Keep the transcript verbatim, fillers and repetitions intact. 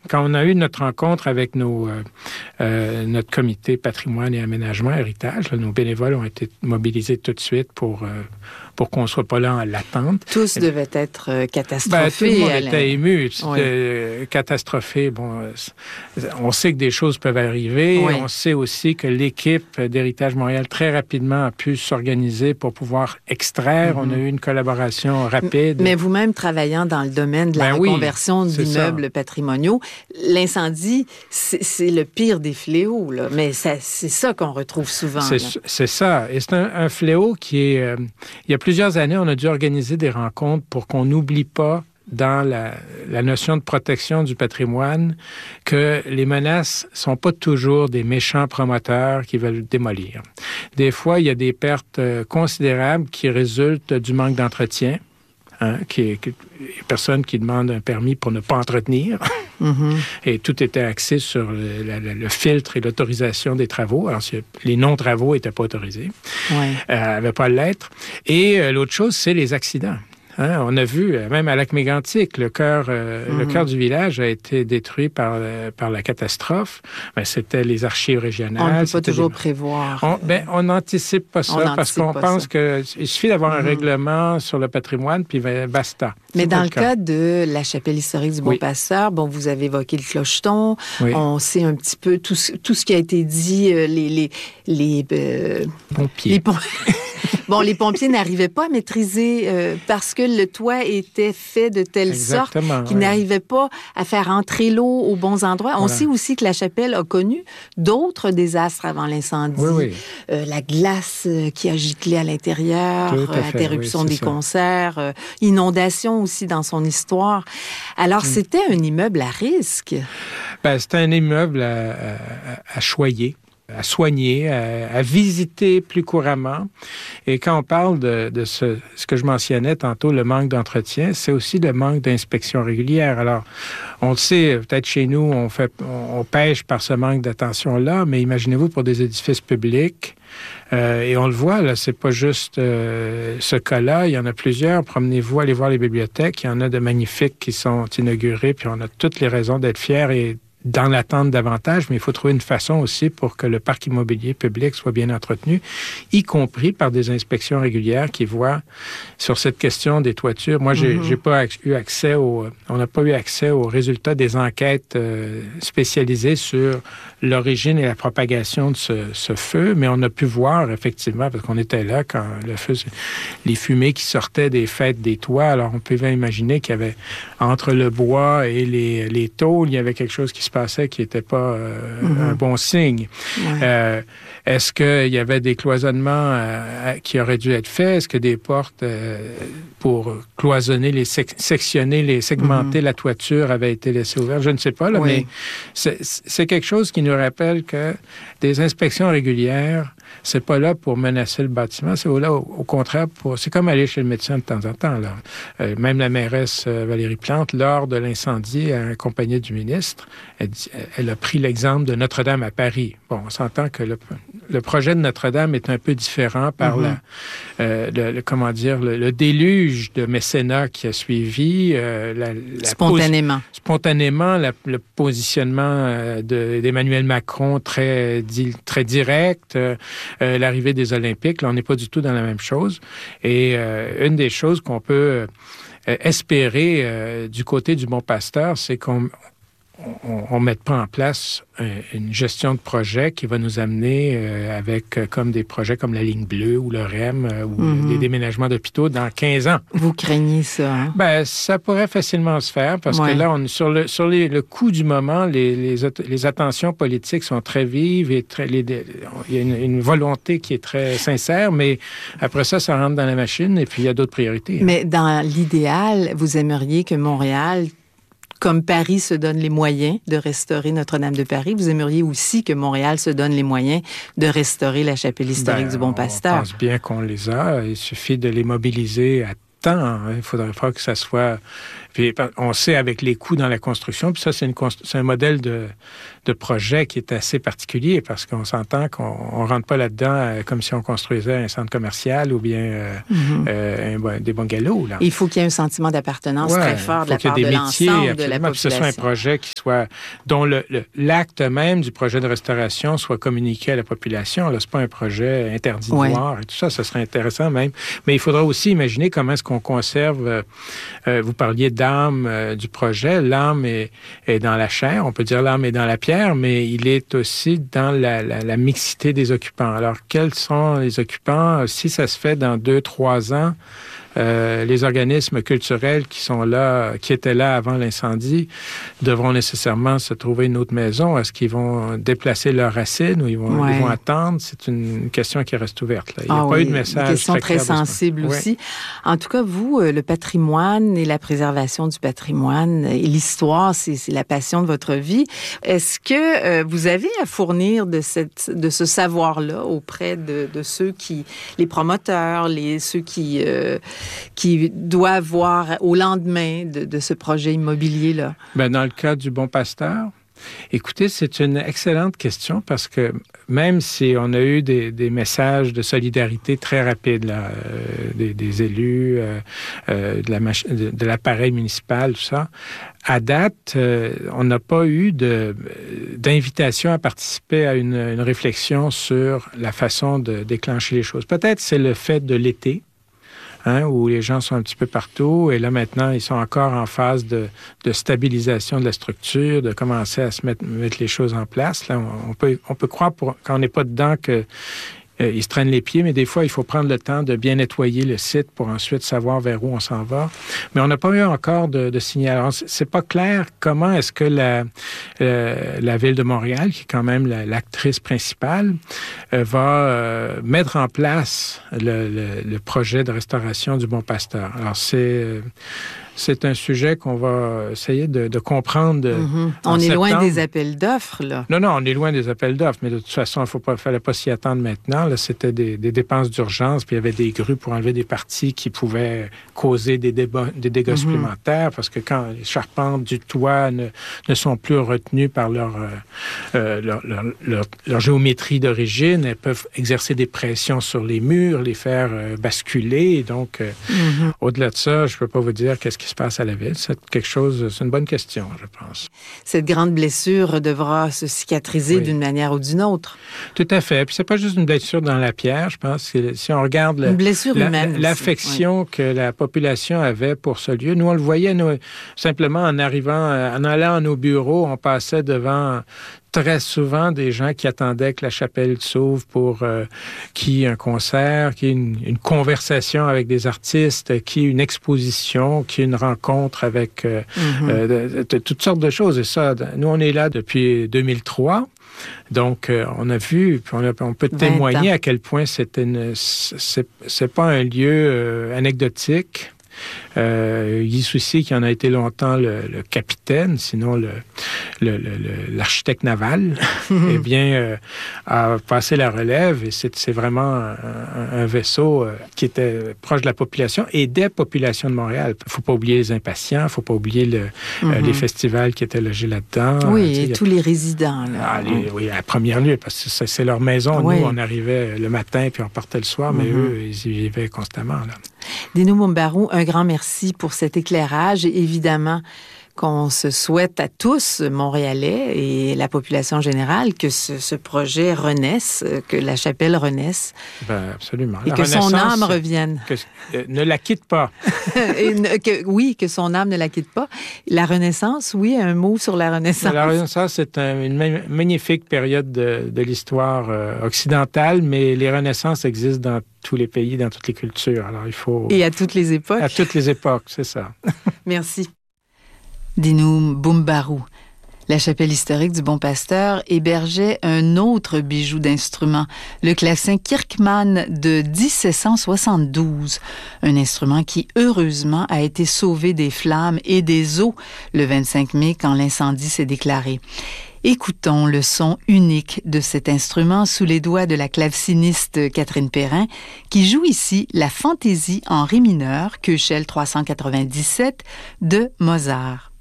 quand on a eu notre rencontre avec nos, euh, euh, notre comité patrimoine et aménagement, héritage, là, nos bénévoles ont été mobilisés tout de suite pour, euh, pour qu'on ne soit pas là en l'attente. Tous et, devaient être euh, catastrophés. Ben, tout le monde Alain. était ému, Oui. euh, catastrophé. Bon, euh, on sait que des choses peuvent arriver. Oui. On sait aussi que l'équipe d'Héritage Montréal très rapidement a pu s'organiser pour pouvoir extraire. Mm-hmm. On a eu une collaboration rapide. Mais vous-même travaillant dans le domaine de la ben reconversion oui, d'immeubles patrimoniaux, l'incendie, c'est, c'est le pire des fléaux, là. Mais ça, c'est ça qu'on retrouve souvent. C'est, c'est ça. Et c'est un, un fléau qui est... Euh, il y a plusieurs années, on a dû organiser des rencontres pour qu'on n'oublie pas dans la, la notion de protection du patrimoine que les menaces sont pas toujours des méchants promoteurs qui veulent démolir. Des fois, il y a des pertes euh, considérables qui résultent du manque d'entretien. Hein, qui, qui, personne qui demande un permis pour ne pas entretenir. Mm-hmm. Et tout était axé sur le, le, le filtre et l'autorisation des travaux. Alors, les non-travaux n'étaient pas autorisés. Ouais. Euh, n'avaient pas à l'être. Et euh, l'autre chose, c'est les accidents. Hein, on a vu, même à Lac-Mégantic, le cœur, euh, mm-hmm. le cœur du village a été détruit par, euh, par la catastrophe. Ben, c'était les archives régionales. On ne peut pas toujours des... prévoir. On, ben, on n'anticipe pas ça on parce qu'on pense qu'il suffit d'avoir mm-hmm. un règlement sur le patrimoine, puis ben, basta. Mais c'est dans le, le cas. cas de la chapelle historique du oui. Bon-Pasteur, bon, vous avez évoqué le clocheton. Oui. On sait un petit peu tout, tout ce qui a été dit, euh, les... les, les euh, pompiers. Les pom... Bon, les pompiers n'arrivaient pas à maîtriser euh, parce que le toit était fait de telle Exactement, sorte qu'ils oui. n'arrivaient pas à faire entrer l'eau aux bons endroits. Voilà. On sait aussi que la chapelle a connu d'autres désastres avant l'incendie. Oui, oui. Euh, la glace euh, qui a giclé à l'intérieur, à euh, interruption oui, des ça. concerts, euh, inondation aussi dans son histoire. Alors, mm. c'était un immeuble à risque. Ben, c'était un immeuble à, à, à choyer. À soigner, à, à visiter plus couramment. Et quand on parle de, de ce, ce que je mentionnais tantôt, le manque d'entretien, c'est aussi le manque d'inspection régulière. Alors, on le sait, peut-être chez nous, on, fait, on, on pêche par ce manque d'attention-là, mais imaginez-vous pour des édifices publics, euh, et on le voit, là, c'est pas juste euh, ce cas-là, il y en a plusieurs. Promenez-vous, allez voir les bibliothèques, il y en a de magnifiques qui sont inaugurées, puis on a toutes les raisons d'être fiers et dans l'attente davantage, mais il faut trouver une façon aussi pour que le parc immobilier public soit bien entretenu, y compris par des inspections régulières qui voient sur cette question des toitures. Moi, j'ai, mm-hmm. j'ai pas eu accès au, on n'a pas eu accès aux résultats des enquêtes euh, spécialisées sur l'origine et la propagation de ce, ce feu, mais on a pu voir effectivement, parce qu'on était là quand le feu, les fumées qui sortaient des fêtes des toits, alors on pouvait imaginer qu'il y avait entre le bois et les, les tôles, il y avait quelque chose qui se passait qui n'était pas euh, mm-hmm. un bon signe. Ouais. Euh, est-ce qu'il y avait des cloisonnements euh, qui auraient dû être faits? Est-ce que des portes euh, pour cloisonner, les sec- sectionner, les segmenter mm-hmm. la toiture avaient été laissées ouvertes? Je ne sais pas, là, oui. mais c'est, c'est quelque chose qui nous rappelle que des inspections régulières, c'est pas là pour menacer le bâtiment, c'est là, au, au contraire, pour, c'est comme aller chez le médecin de temps en temps. Là. Euh, même la mairesse euh, Valérie Plante, lors de l'incendie, accompagnée du ministre, elle, elle a pris l'exemple de Notre-Dame à Paris. Bon, on s'entend que le, le projet de Notre-Dame est un peu différent par mm-hmm. la, euh, le, le, comment dire, le, le déluge de mécénat qui a suivi. Euh, la, la spontanément. Pos- spontanément, la, le positionnement euh, de, d'Emmanuel Macron très, di, très direct, euh, euh, l'arrivée des Olympiques, là, on n'est pas du tout dans la même chose. Et euh, une des choses qu'on peut euh, espérer euh, du côté du Bon-Pasteur, c'est qu'on on ne mette pas en place une gestion de projet qui va nous amener euh, avec euh, comme des projets comme la ligne bleue ou le R E M euh, ou mm-hmm. des déménagements d'hôpitaux dans quinze ans. Vous craignez ça? Hein? Ben, ça pourrait facilement se faire parce ouais. que là, on, sur le sur les, le coup du moment, les, les, les attentions politiques sont très vives et très, les, il y a une, une volonté qui est très sincère, mais après ça, ça rentre dans la machine et puis il y a d'autres priorités. Hein. Mais dans l'idéal, vous aimeriez que Montréal, comme Paris se donne les moyens de restaurer Notre-Dame de Paris, vous aimeriez aussi que Montréal se donne les moyens de restaurer la chapelle historique ben, du Bon-Pasteur. On pense bien qu'on les a. Il suffit de les mobiliser à temps. Il faudrait pas que ça soit... Puis on sait avec les coûts dans la construction, puis ça, c'est, une, c'est un modèle de, de projet qui est assez particulier parce qu'on s'entend qu'on ne rentre pas là-dedans euh, comme si on construisait un centre commercial ou bien euh, mm-hmm. euh, un, des bungalows. Là. Il faut qu'il y ait un sentiment d'appartenance ouais, très fort de la part de métiers, l'ensemble de la population. Que ce soit un projet qui soit, dont le, le, l'acte même du projet de restauration soit communiqué à la population. Là, c'est pas un projet interdit de ouais. voir et tout ça, ça serait intéressant même. Mais il faudra aussi imaginer comment est-ce qu'on conserve, euh, euh, vous parliez d'âme euh, du projet, l'âme est, est dans la chair, on peut dire l'âme est dans la pierre, mais il est aussi dans la, la, la mixité des occupants. Alors, quels sont les occupants? Si ça se fait dans deux, trois ans, Euh, les organismes culturels qui sont là, qui étaient là avant l'incendie, devront nécessairement se trouver une autre maison. Est-ce qu'ils vont déplacer leurs racines ou ils vont, ouais. ils vont attendre? C'est une question qui reste ouverte. Là. Il n'y a ah pas oui, eu de message. Une question très, très sensible aussi. Oui. En tout cas, vous, le patrimoine et la préservation du patrimoine et l'histoire, c'est, c'est la passion de votre vie. Est-ce que euh, vous avez à fournir de, cette, de ce savoir-là auprès de, de ceux qui, les promoteurs, les, ceux qui... Euh, qui doivent voir au lendemain de, de ce projet immobilier-là? Bien, dans le cas du Bon Pasteur, écoutez, c'est une excellente question parce que même si on a eu des, des messages de solidarité très rapides, là, euh, des, des élus, euh, euh, de, la mach- de, de l'appareil municipal, tout ça, à date, euh, on n'a pas eu de, d'invitation à participer à une, une réflexion sur la façon de déclencher les choses. Peut-être c'est le fait de l'été, Hein, où les gens sont un petit peu partout. Et là, maintenant, ils sont encore en phase de, de stabilisation de la structure, de commencer à se mettre, mettre les choses en place. Là, on, on, peut, on peut croire, pour, quand on n'est pas dedans, que Euh, ils se traînent les pieds, mais des fois, il faut prendre le temps de bien nettoyer le site pour ensuite savoir vers où on s'en va. Mais on n'a pas eu encore de, de signal. Alors, c'est pas clair comment est-ce que la, euh, la Ville de Montréal, qui est quand même la, l'actrice principale, euh, va euh, mettre en place le, le, le projet de restauration du Bon Pasteur. Alors, c'est... Euh, C'est un sujet qu'on va essayer de, de comprendre. De, mm-hmm. On est septembre. Loin des appels d'offres, là. Non, non, on est loin des appels d'offres, mais de toute façon, il ne fallait pas s'y attendre maintenant. Là, c'était des, des dépenses d'urgence, puis il y avait des grues pour enlever des parties qui pouvaient causer des, débats, des dégâts mm-hmm. supplémentaires, parce que quand les charpentes du toit ne, ne sont plus retenues par leur, euh, leur, leur, leur, leur géométrie d'origine, elles peuvent exercer des pressions sur les murs, les faire euh, basculer. Donc, euh, mm-hmm. au-delà de ça, je ne peux pas vous dire qu'est-ce qui se passe à la ville. C'est quelque chose, c'est une bonne question, je pense. Cette grande blessure devra se cicatriser oui. d'une manière ou d'une autre. Tout à fait. Puis c'est pas juste une blessure dans la pierre, je pense. Que si on regarde le, une blessure la, humaine l'affection oui. que la population avait pour ce lieu, nous on le voyait nous, simplement en arrivant, en allant à nos bureaux, on passait devant très souvent des gens qui attendaient que la chapelle s'ouvre pour euh, qu'il y ait un concert, qu'il y ait une, une conversation avec des artistes, qu'il y ait une exposition, qu'il y ait une rencontre avec euh, mm-hmm. euh, de, de, de, toutes sortes de choses. Et ça, nous, on est là depuis deux mille trois. Donc, euh, on a vu, puis on, a, on peut témoigner ans. À quel point c'était une, c'est, c'est pas un lieu euh, anecdotique. Euh, Guy Soucy, qui en a été longtemps le, le capitaine, sinon le, le, le, le, l'architecte naval, eh bien, euh, a passé la relève et c'est, c'est vraiment un, un vaisseau euh, qui était proche de la population et des populations de Montréal. Il ne faut pas oublier les impatients, il ne faut pas oublier le, mm-hmm. euh, les festivals qui étaient logés là-dedans. Oui, et tous a... les résidents. Là. Ah, les, oui, à première lieu, parce que c'est, c'est leur maison. Oui. Nous, on arrivait le matin puis on partait le soir, mm-hmm. mais eux, ils y vivaient constamment. Là. Dino Mumbaru, un grand merci pour cet éclairage. Et évidemment, qu'on se souhaite à tous, Montréalais et la population générale, que ce, ce projet renaisse, que la chapelle renaisse. Ben, absolument. Et la que son âme revienne. Que, euh, ne la quitte pas. et ne, que, oui, que son âme ne la quitte pas. La Renaissance, oui, un mot sur la Renaissance. La Renaissance, c'est un, une magnifique période de, de l'histoire euh, occidentale, mais les Renaissances existent dans tous les pays, dans toutes les cultures. Alors, il faut... Et à toutes les époques. À toutes les époques, c'est ça. Merci. Dino Mumbaru. La chapelle historique du Bon Pasteur hébergeait un autre bijou d'instrument, le clavecin Kirkman de dix-sept cent soixante-douze, un instrument qui, heureusement, a été sauvé des flammes et des eaux le vingt-cinq mai quand l'incendie s'est déclaré. Écoutons le son unique de cet instrument sous les doigts de la claveciniste Catherine Perrin, qui joue ici la fantaisie en ré mineur, Köchel trois cent quatre-vingt-dix-sept, de Mozart.